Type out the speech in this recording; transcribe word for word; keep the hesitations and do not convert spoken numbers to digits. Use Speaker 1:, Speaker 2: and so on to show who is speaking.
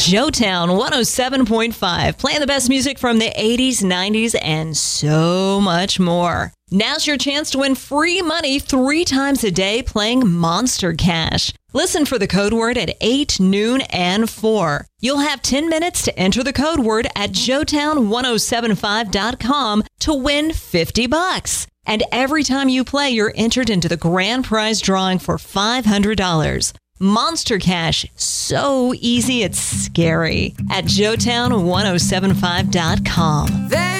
Speaker 1: Joetown one oh seven point five, playing the best music from the eighties, nineties, and so much more. Now's your chance to win free money three times a day playing Monster Cash. Listen for the code word at eight, noon, and four. You'll have ten minutes to enter the code word at joetown ten seventy-five dot com to win fifty bucks. And every time you play, you're entered into the grand prize drawing for five hundred dollars. Monster Cash, so easy it's scary. At joetown ten seventy-five dot com.